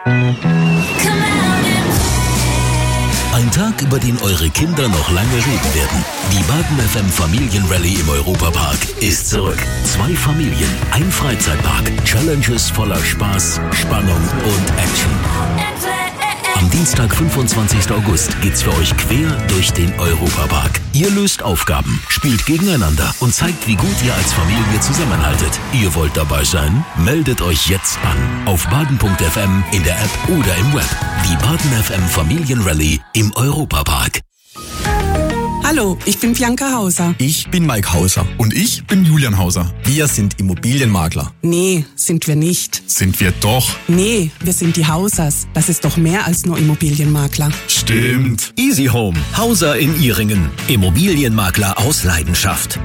Ein Tag, über den eure Kinder noch lange reden werden. Die Baden FM Familienrallye im Europapark ist zurück. 2 Familien, ein Freizeitpark, Challenges voller Spaß, Spannung und Action. Am Dienstag, 25. August, geht's für euch quer durch den Europapark. Ihr löst Aufgaben, spielt gegeneinander und zeigt, wie gut ihr als Familie zusammenhaltet. Ihr wollt dabei sein? Meldet euch jetzt an. Auf baden.fm, in der App oder im Web. Die Baden FM Familienrallye im Europapark. Hallo, ich bin Bianca Hauser. Ich bin Mike Hauser. Und ich bin Julian Hauser. Wir sind Immobilienmakler. Nee, sind wir nicht. Sind wir doch. Nee, wir sind die Hausers. Das ist doch mehr als nur Immobilienmakler. Stimmt. Easy Home, Hauser in Ihringen. Immobilienmakler aus Leidenschaft.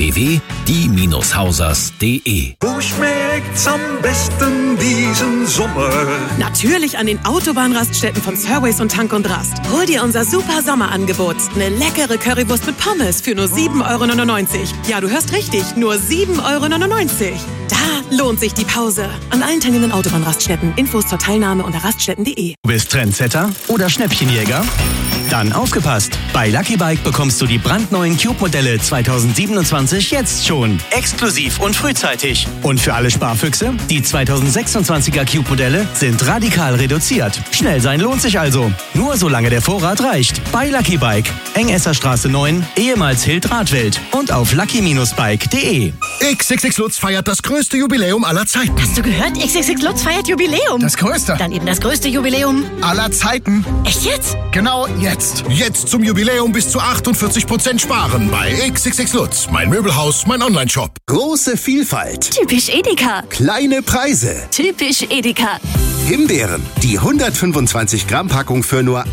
www.die-hausers.de. Wo schmeckt's am besten diesen Sommer? Natürlich an den Autobahnraststätten von Surways und Tank und Rast. Hol dir unser super Sommerangebot. Eine leckere Currywurst mit Pommes für nur 7,99 €. Ja, du hörst richtig, nur 7,99 €. Da lohnt sich die Pause. An allen teilnehmenden Autobahnraststätten. Infos zur Teilnahme unter raststätten.de. Du bist Trendsetter oder Schnäppchenjäger? Dann aufgepasst! Bei Lucky Bike bekommst du die brandneuen Cube-Modelle 2027 jetzt schon. Exklusiv und frühzeitig. Und für alle Sparfüchse, die 2026er Cube-Modelle sind radikal reduziert. Schnell sein lohnt sich also. Nur solange der Vorrat reicht. Bei Lucky Bike. Engesserstraße 9, ehemals Hild-Radwelt. Und auf lucky-bike.de. XXX Lutz feiert das größte Jubiläum aller Zeiten. Hast du gehört? XXX Lutz feiert Jubiläum. Das größte. Dann eben das größte Jubiläum aller Zeiten. Echt jetzt? Genau jetzt. Jetzt zum Jubiläum bis zu 48% sparen bei XXX Lutz. Mein Möbelhaus, mein Onlineshop. Große Vielfalt. Typisch Edeka. Kleine Preise. Typisch Edeka. Himbeeren. Die 125 Gramm Packung für nur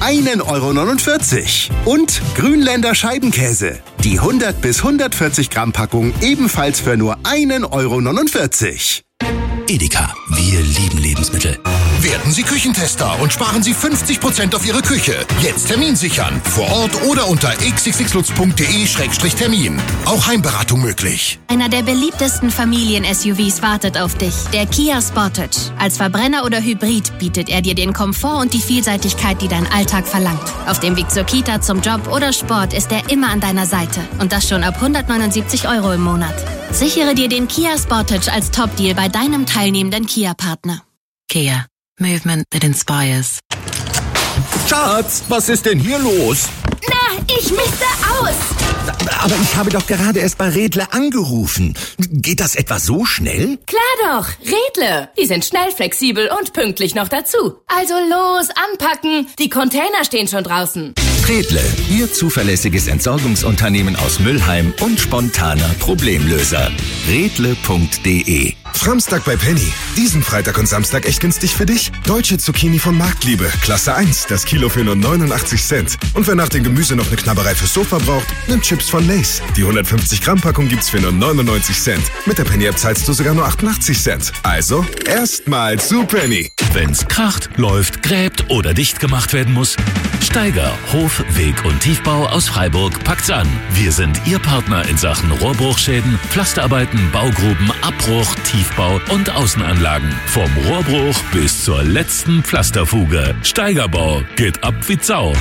1,49 €. Und Grünländer Scheibenkäse. Die 100 bis 140 Gramm Packung ebenfalls für nur 1,49 €. Edeka, wir lieben Lebensmittel. Werden Sie Küchentester und sparen Sie 50% auf Ihre Küche. Jetzt Termin sichern. Vor Ort oder unter xxxlutz.de/termin. Auch Heimberatung möglich. Einer der beliebtesten Familien-SUVs wartet auf dich. Der Kia Sportage. Als Verbrenner oder Hybrid bietet er dir den Komfort und die Vielseitigkeit, die dein Alltag verlangt. Auf dem Weg zur Kita, zum Job oder Sport ist er immer an deiner Seite. Und das schon ab 179 € im Monat. Sichere dir den Kia Sportage als Top-Deal bei deinem teilnehmenden Kia-Partner. Kia. Movement that inspires. Schatz, was ist denn hier los? Na, ich misste aus. Aber ich habe doch gerade erst bei Redle angerufen. Geht das etwa so schnell? Klar doch, Redle. Die sind schnell, flexibel und pünktlich noch dazu. Also los, anpacken. Die Container stehen schon draußen. Redle, Ihr zuverlässiges Entsorgungsunternehmen aus Mülheim und spontaner Problemlöser. Redle.de. Samstag bei Penny. Diesen Freitag und Samstag echt günstig für dich. Deutsche Zucchini von Marktliebe. Klasse 1. Das Kilo für nur 89 Cent. Und wer nach dem Gemüse noch eine Knabberei fürs Sofa braucht, nimmt Chips von Lay's. Die 150 Gramm Packung gibt's für nur 99 Cent. Mit der Penny-App zahlst du sogar nur 88 Cent. Also, erstmal zu Penny. Wenn's kracht, läuft, gräbt oder dicht gemacht werden muss, Steiger, Hof, Weg und Tiefbau aus Freiburg packt's an. Wir sind Ihr Partner in Sachen Rohrbruchschäden, Pflasterarbeiten, Baugruben, Abbruch, Tiefbau und Außenanlagen. Vom Rohrbruch bis zur letzten Pflasterfuge. Steigerbau geht ab wie Sau.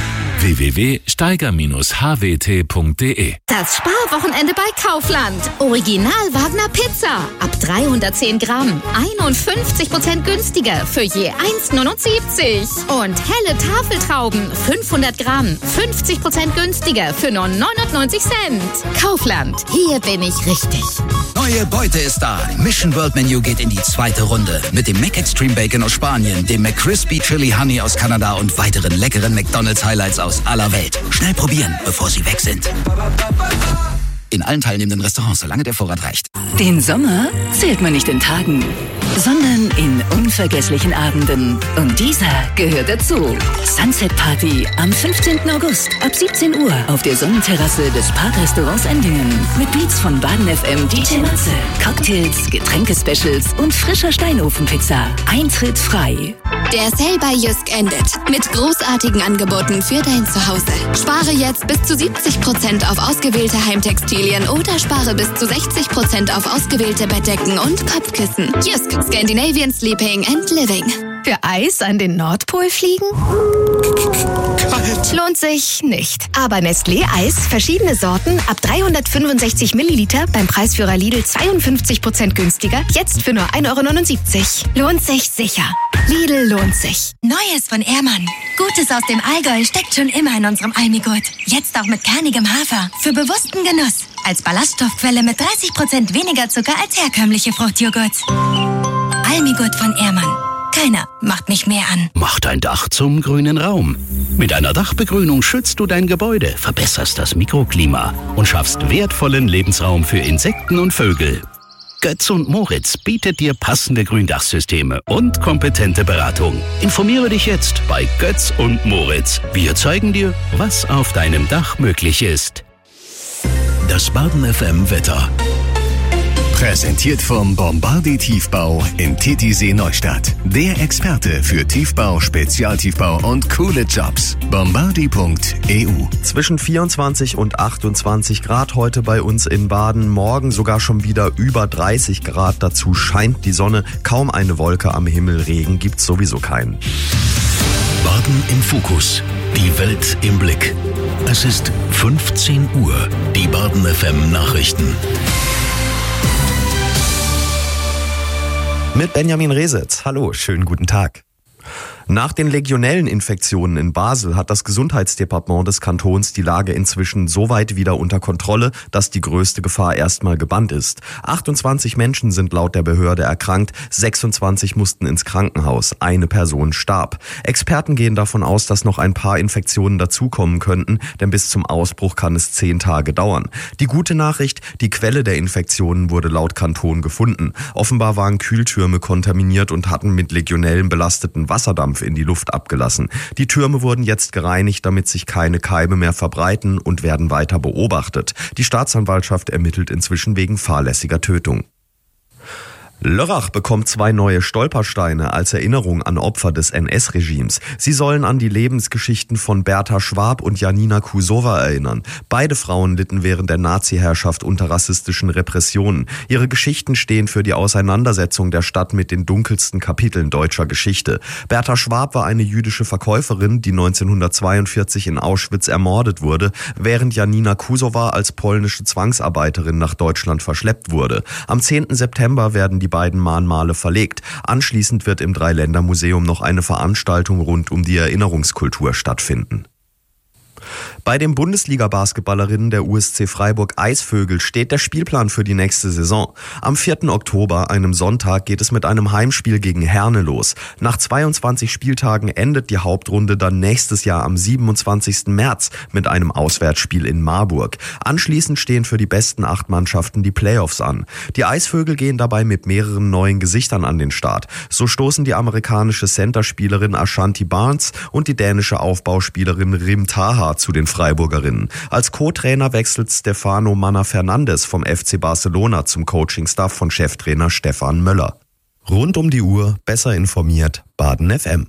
www.steiger-hwt.de. Das Sparwochenende bei Kaufland. Original Wagner Pizza. Ab 310 Gramm. 51% günstiger für je 1,79. Und helle Tafeltrauben. 500 Gramm. 50% günstiger für nur 99 Cent. Kaufland. Hier bin ich richtig. Neue Beute ist da. Mission World Menu geht in die zweite Runde. Mit dem McExtreme Bacon aus Spanien, dem McCrispy Chili Honey aus Kanada und weiteren leckeren McDonald's Highlights aus aller Welt. Schnell probieren, bevor sie weg sind. In allen teilnehmenden Restaurants, solange der Vorrat reicht. Den Sommer zählt man nicht in Tagen, sondern in unvergesslichen Abenden. Und dieser gehört dazu. Sunset Party am 15. August ab 17 Uhr auf der Sonnenterrasse des Parkrestaurants Endingen. Mit Beats von Baden FM DJ Matze, Cocktails, Getränke-Specials und frischer Steinofenpizza. Eintritt frei. Der Sale bei Jysk endet mit großartigen Angeboten für dein Zuhause. Spare jetzt bis zu 70% auf ausgewählte Heimtextilien oder spare bis zu 60% auf ausgewählte Bettdecken und Kopfkissen. Jysk, Scandinavian Sleeping and Living. Für Eis an den Nordpol fliegen? Kalt. Lohnt sich nicht. Aber Nestlé Eis, verschiedene Sorten, ab 365 Milliliter, beim Preisführer Lidl 52% günstiger, jetzt für nur 1,79 €. Lohnt sich sicher. Lidl lohnt sich. Neues von Ehrmann. Gutes aus dem Allgäu steckt schon immer in unserem Almigurt. Jetzt auch mit kernigem Hafer. Für bewussten Genuss. Als Ballaststoffquelle mit 30% weniger Zucker als herkömmliche Fruchtjoghurts. Almigurt von Ehrmann. Keiner macht mich mehr an. Mach dein Dach zum grünen Raum. Mit einer Dachbegrünung schützt du dein Gebäude, verbesserst das Mikroklima und schaffst wertvollen Lebensraum für Insekten und Vögel. Götz und Moritz bietet dir passende Gründachsysteme und kompetente Beratung. Informiere dich jetzt bei Götz und Moritz. Wir zeigen dir, was auf deinem Dach möglich ist. Das Baden FM Wetter. Präsentiert vom Bombardier Tiefbau in Titisee Neustadt. Der Experte für Tiefbau, Spezialtiefbau und coole Jobs. Bombardier.eu. Zwischen 24 und 28 Grad heute bei uns in Baden. Morgen sogar schon wieder über 30 Grad. Dazu scheint die Sonne. Kaum eine Wolke am Himmel. Regen gibt's sowieso keinen. Baden im Fokus. Die Welt im Blick. Es ist 15 Uhr. Die Baden FM Nachrichten. Mit Benjamin Resetz. Hallo, schönen guten Tag. Nach den Legionelleninfektionen in Basel hat das Gesundheitsdepartement des Kantons die Lage inzwischen so weit wieder unter Kontrolle, dass die größte Gefahr erstmal gebannt ist. 28 Menschen sind laut der Behörde erkrankt, 26 mussten ins Krankenhaus, eine Person starb. Experten gehen davon aus, dass noch ein paar Infektionen dazukommen könnten, denn bis zum Ausbruch kann es 10 Tage dauern. Die gute Nachricht, die Quelle der Infektionen wurde laut Kanton gefunden. Offenbar waren Kühltürme kontaminiert und hatten mit Legionellen belasteten Wasserdampf in die Luft abgelassen. Die Türme wurden jetzt gereinigt, damit sich keine Keime mehr verbreiten und werden weiter beobachtet. Die Staatsanwaltschaft ermittelt inzwischen wegen fahrlässiger Tötung. Lörrach bekommt 2 neue Stolpersteine als Erinnerung an Opfer des NS-Regimes. Sie sollen an die Lebensgeschichten von Bertha Schwab und Janina Kusowa erinnern. Beide Frauen litten während der Nazi-Herrschaft unter rassistischen Repressionen. Ihre Geschichten stehen für die Auseinandersetzung der Stadt mit den dunkelsten Kapiteln deutscher Geschichte. Bertha Schwab war eine jüdische Verkäuferin, die 1942 in Auschwitz ermordet wurde, während Janina Kusowa als polnische Zwangsarbeiterin nach Deutschland verschleppt wurde. Am 10. September werden die beiden Mahnmale verlegt. Anschließend wird im Dreiländermuseum noch eine Veranstaltung rund um die Erinnerungskultur stattfinden. Bei den Bundesliga-Basketballerinnen der USC Freiburg Eisvögel steht der Spielplan für die nächste Saison. Am 4. Oktober, einem Sonntag, geht es mit einem Heimspiel gegen Herne los. Nach 22 Spieltagen endet die Hauptrunde dann nächstes Jahr am 27. März mit einem Auswärtsspiel in Marburg. Anschließend stehen für die besten 8 Mannschaften die Playoffs an. Die Eisvögel gehen dabei mit mehreren neuen Gesichtern an den Start. So stoßen die amerikanische Centerspielerin Ashanti Barnes und die dänische Aufbauspielerin Rim Taha zu den Freiburgerinnen. Als Co-Trainer wechselt Stefano Manna Fernandes vom FC Barcelona zum Coaching-Staff von Cheftrainer Stefan Möller. Rund um die Uhr, besser informiert, Baden FM.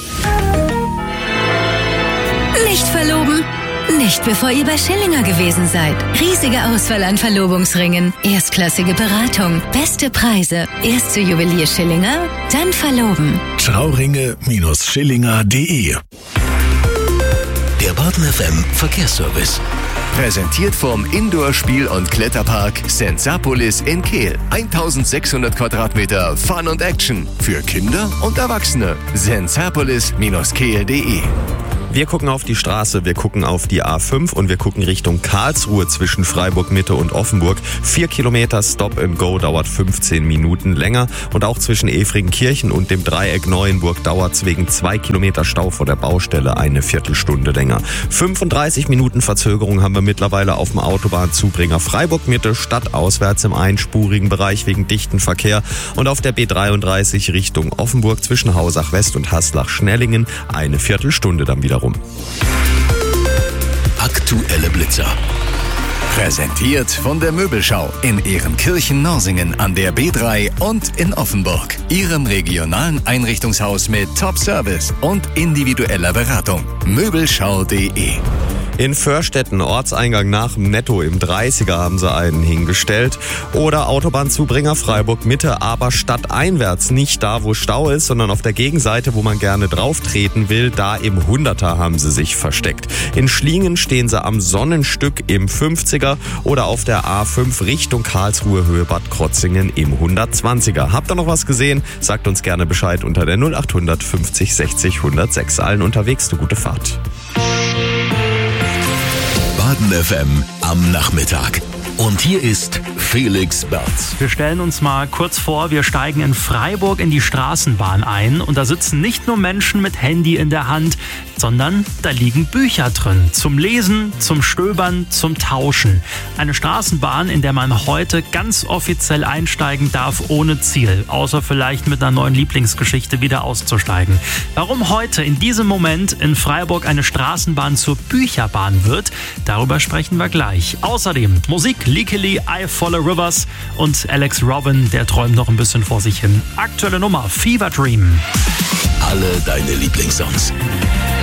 Nicht verloben? Nicht bevor ihr bei Schillinger gewesen seid. Riesige Auswahl an Verlobungsringen, erstklassige Beratung, beste Preise. Erst zu Juwelier Schillinger, dann verloben. Trauringe-Schillinger.de. Der Baden FM Verkehrsservice. Präsentiert vom Indoor-Spiel- und Kletterpark Sensapolis in Kehl. 1600 Quadratmeter Fun und Action für Kinder und Erwachsene. Sensapolis-kehl.de. Wir gucken auf die Straße, wir gucken auf die A5 und wir gucken Richtung Karlsruhe zwischen Freiburg Mitte und Offenburg. 4 Kilometer Stop and Go dauert 15 Minuten länger und auch zwischen Efringenkirchen und dem Dreieck Neuenburg dauert es wegen 2 Kilometer Stau vor der Baustelle eine Viertelstunde länger. 35 Minuten Verzögerung haben wir mittlerweile auf dem Autobahnzubringer Freiburg Mitte stadtauswärts im einspurigen Bereich wegen dichten Verkehr und auf der B33 Richtung Offenburg zwischen Hausach West und Haslach-Schnellingen eine Viertelstunde dann wiederum. Aktuelle Blitzer. Präsentiert von der Möbelschau in Ehrenkirchen-Norsingen an der B3 und in Offenburg. Ihrem regionalen Einrichtungshaus mit Top-Service und individueller Beratung. Möbelschau.de. In Förstetten, Ortseingang nach dem Netto im 30er haben sie einen hingestellt. Oder Autobahnzubringer Freiburg Mitte, aber stadteinwärts, nicht da, wo Stau ist, sondern auf der Gegenseite, wo man gerne drauf treten will, da im 100er haben sie sich versteckt. In Schliengen stehen sie am Sonnenstück im 50er oder auf der A5 Richtung Karlsruhe Höhe Bad Krotzingen im 120er. Habt ihr noch was gesehen? Sagt uns gerne Bescheid unter der 0800 50 60 106. Allen unterwegs eine gute Fahrt. Baden FM am Nachmittag. Und hier ist Felix Berz. Wir stellen uns mal kurz vor, wir steigen in Freiburg in die Straßenbahn ein und da sitzen nicht nur Menschen mit Handy in der Hand, sondern da liegen Bücher drin. Zum Lesen, zum Stöbern, zum Tauschen. Eine Straßenbahn, in der man heute ganz offiziell einsteigen darf ohne Ziel, außer vielleicht mit einer neuen Lieblingsgeschichte wieder auszusteigen. Warum heute in diesem Moment in Freiburg eine Straßenbahn zur Bücherbahn wird, darüber sprechen wir gleich. Außerdem Musik, Legally, I Follow Rivers und Alex Robin, der träumt noch ein bisschen vor sich hin. Aktuelle Nummer, Fever Dream. Alle deine Lieblingssongs.